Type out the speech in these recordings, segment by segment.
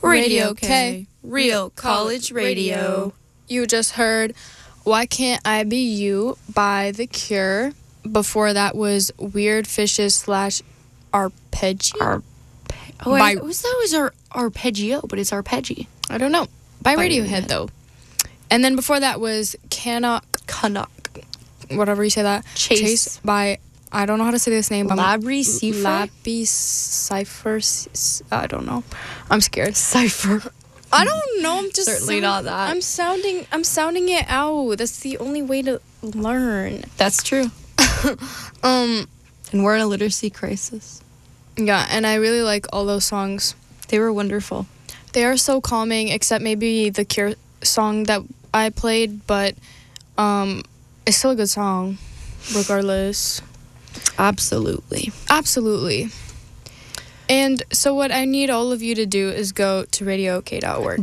Radio K, Real College Radio. You just heard Why Can't I Be You by The Cure. Before that was Weird Fishes / Arpeggio. I always thought it was arpeggio, but it's arpeggi. I don't know. By By Radiohead, Radiohead. though. And then before that was Canuck, whatever you say that. Chase. by, I don't know how to say this name. but Labry Cipher? Labby Cipher. I don't know. I'm scared. Cipher. I don't know. I'm just Certainly not that. I'm sounding it out. That's the only way to learn. That's true. And we're in a literacy crisis. Yeah, and I really like all those songs. They were wonderful. They are so calming, except maybe the Cure song that I played, but it's still a good song, regardless. Absolutely. Absolutely. And so what I need all of you to do is go to radiok.org.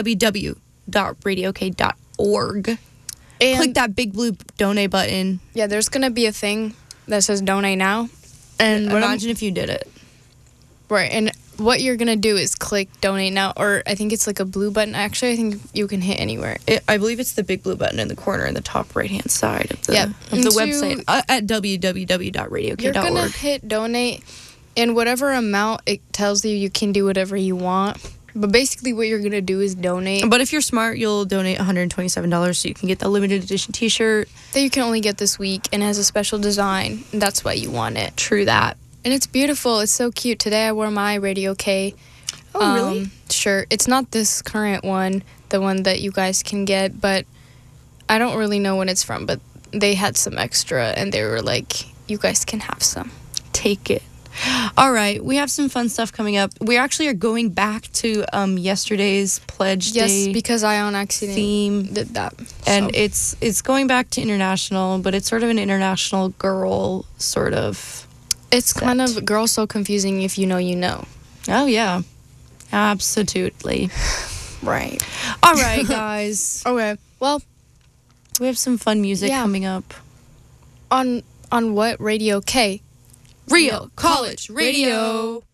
www.radiok.org. And Click that big blue donate button. yeah, there's going to be a thing that says donate now. And Imagine if you did it. right, and what you're going to do is click donate now, or I think it's like a blue button. Actually, I think you can hit anywhere. I believe it's the big blue button in the corner in the top right-hand side of the, Yep. of the And website at www.radiok.org. You're going to hit donate, and whatever amount it tells you can do whatever you want. But basically what you're going to do is donate. But if you're smart, you'll donate $127 so you can get the limited edition t-shirt. That you can only get this week and has a special design. And that's why you want it. True that. And it's beautiful. It's so cute. Today I wore my Radio K really? shirt. It's not this current one, the one that you guys can get, but I don't really know when it's from. But they had some extra, and they were like, you guys can have some. Take it. All right, we have some fun stuff coming up. We actually are going back to yesterday's Pledge Day Yes, because I on accident theme. did that. And So. it's going back to international, but it's sort of an international girl sort of. It's set. kind of Girl So Confusing if you know, you know. Oh, yeah. Absolutely. Right. All right, guys. Okay. Well, We have some fun music Yeah. coming up. on what? Radio K? Real College Radio.